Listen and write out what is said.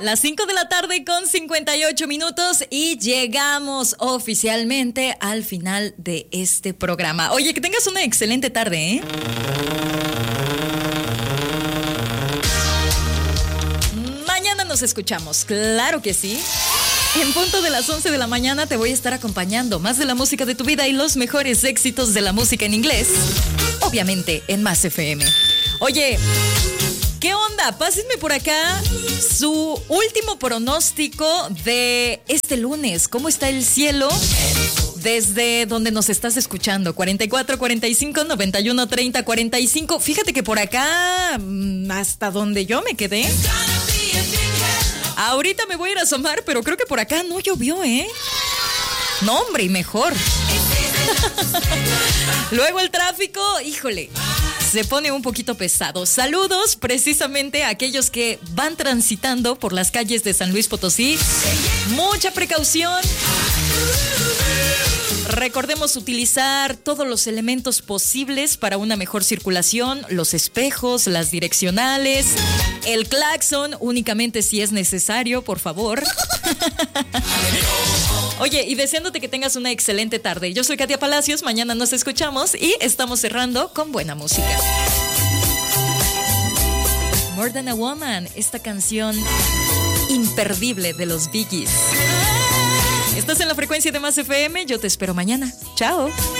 Las 5 de la tarde con 58 minutos y llegamos oficialmente al final de este programa. Oye, que tengas una excelente tarde, ¿eh? Mañana nos escuchamos, claro que sí. En punto de las 11 de la mañana te voy a estar acompañando más de la música de tu vida y los mejores éxitos de la música en inglés, obviamente en Más FM. Oye, ¿qué onda? Pásenme por acá su último pronóstico de este lunes. ¿Cómo está el cielo desde donde nos estás escuchando? 44 45 91 30 45. Fíjate que por acá, hasta donde yo me quedé, ahorita me voy a ir a asomar, pero creo que por acá no llovió, ¿eh? No, hombre, y mejor. Luego el tráfico, híjole, se pone un poquito pesado. Saludos precisamente a aquellos que van transitando por las calles de San Luis Potosí. Mucha precaución. Recordemos utilizar todos los elementos posibles para una mejor circulación, los espejos, las direccionales, el claxon, únicamente si es necesario, por favor. Oye, y deseándote que tengas una excelente tarde. Yo soy Katia Palacios, mañana nos escuchamos y estamos cerrando con buena música. More Than a Woman, esta canción imperdible de los Bee Gees. Estás en la frecuencia de Más FM, yo te espero mañana. Chao.